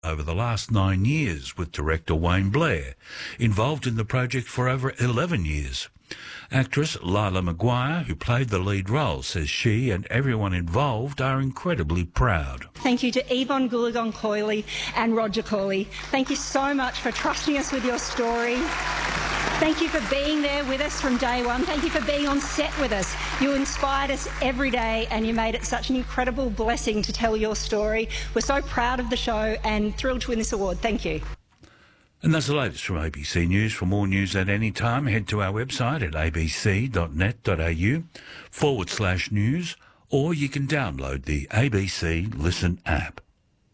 over the last 9 years, with director Wayne Blair involved in the project for over 11 years. Actress Lila Maguire, who played the lead role, says she and everyone involved are incredibly proud. Thank you to Yvonne Goolagong-Coyley and Roger Corley. Thank you so much for trusting us with your story. Thank you for being there with us from day one. Thank you for being on set with us. You inspired us every day and you made it such an incredible blessing to tell your story. We're so proud of the show and thrilled to win this award. Thank you. And that's the latest from ABC News. For more news at any time, head to our website at abc.net.au/news, or you can download the ABC Listen app.